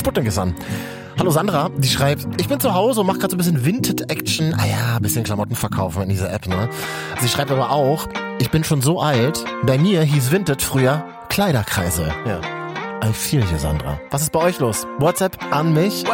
Sputnik ist an. Hallo Sandra, die schreibt, ich bin zu Hause und mache gerade so ein bisschen Vinted-Action. Ein bisschen Klamotten verkaufen in dieser App, ne? Sie schreibt aber auch, ich bin schon so alt, bei mir hieß Vinted früher Kleiderkreise. Ja. I feel you, Sandra. Was ist bei euch los? WhatsApp an mich